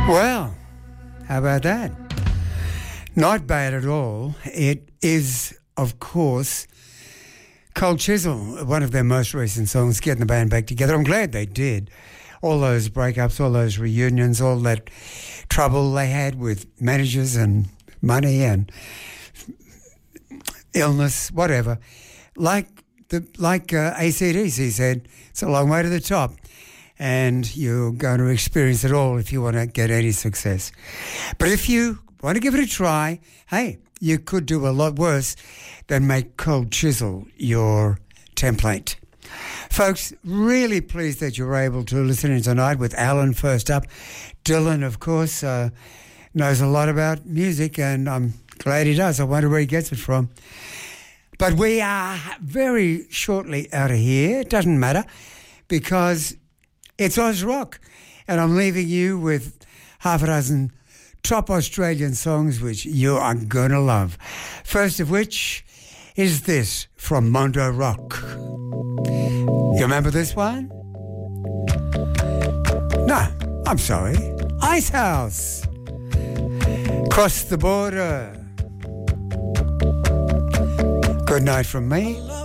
Well, how about that? Not bad at all. It is, of course, Cold Chisel, one of their most recent songs, getting the band back together. I'm glad they did. All those breakups, all those reunions, all that trouble they had with managers and money and illness, whatever. Like AC/DC said, it's a long way to the top. And you're going to experience it all if you want to get any success. But if you want to give it a try, hey, you could do a lot worse than make Cold Chisel your template. Folks, really pleased that you were able to listen in tonight with Alan first up. Dylan, of course, knows a lot about music, and I'm glad he does. I wonder where he gets it from. But we are very shortly out of here. It doesn't matter, because it's Oz Rock, and I'm leaving you with half a dozen top Australian songs which you are going to love. First of which is this from Mondo Rock. You remember this one? No, I'm sorry. Icehouse. Cross the border. Good night from me.